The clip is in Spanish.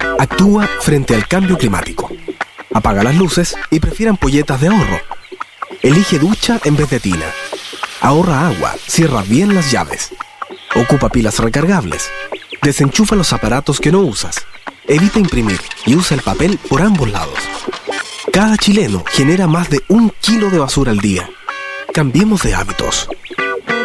Actúa frente al cambio climático. Apaga las luces y prefiere ampolletas de ahorro. Elige ducha en vez de tina. Ahorra agua, cierra bien las llaves. Ocupa pilas recargables. Desenchufa los aparatos que no usas. Evita imprimir y usa el papel por ambos lados. Cada chileno genera más de 1 kilo de basura al día. Cambiemos de hábitos.